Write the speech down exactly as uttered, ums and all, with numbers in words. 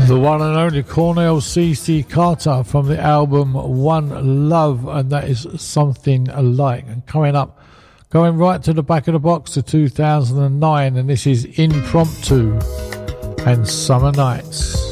The one and only Cornell C C Carter from the album One Love, and that is Something Alike. And coming up, going right to the back of the box to two thousand nine, and this is Impromptu and Summer Nights.